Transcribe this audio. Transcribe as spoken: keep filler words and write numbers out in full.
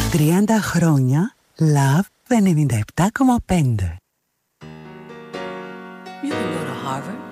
τριάντα χρόνια Love ενενήντα επτά κόμμα πέντε. You can go to Harvard